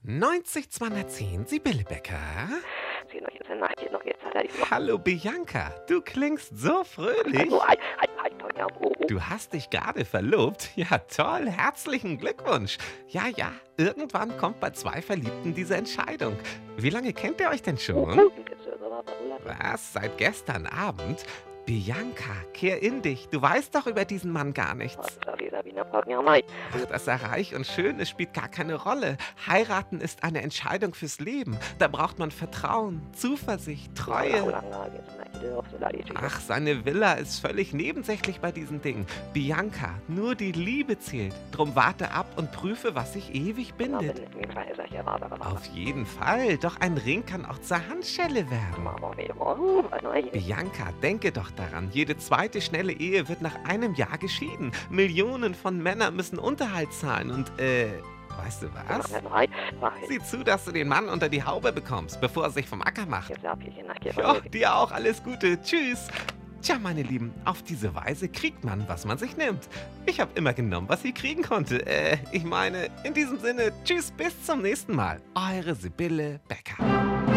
90 Sibylle Becker. Sino yun sa natin no kita dari mo. Hallo Bianca, du klingst so fröhlich. Ano ay to niya mo. Du hast dich gerade verlobt? Ja, toll, herzlichen Glückwunsch. Ja, irgendwann kommt bei zwei Verliebten diese Entscheidung. Wie lange kennt ihr euch denn schon? Was, seit gestern Abend? Bianca, kehr in dich. Du weißt doch über diesen Mann gar nichts. Sabi na pag niya may. Ach, dass er reich und schön ist, spielt gar keine Rolle. Heiraten ist eine Entscheidung fürs Leben. Da braucht man Vertrauen, Zuversicht, Treue. Ach, seine Villa ist völlig nebensächlich bei diesen Dingen. Bianca, nur die Liebe zählt. Drum warte ab und prüfe, was sich ewig bindet. Auf jeden Fall, doch ein Ring kann auch zur Handschelle werden. Bianca, denke doch daran, jede zweite schnelle Ehe wird nach einem Jahr geschieden. Millionen von Männern müssen Unterhalt zahlen und, weißt du was? Sieh zu, dass du den Mann unter die Haube bekommst, bevor er sich vom Acker macht. Ja, dir auch alles Gute. Tschüss. Tja, meine Lieben, auf diese Weise kriegt man, was man sich nimmt. Ich habe immer genommen, was ich kriegen konnte. Ich meine, in diesem Sinne, tschüss, bis zum nächsten Mal. Eure Sibylle Becker.